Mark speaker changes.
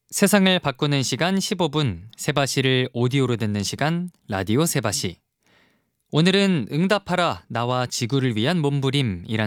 Speaker 1: 세상을 바꾸는 시간 15분, 세바시를 오디오로 듣는 시간, 라디오 세바시. 오늘은 응답하라, 나와 지구를 위한 몸부림이란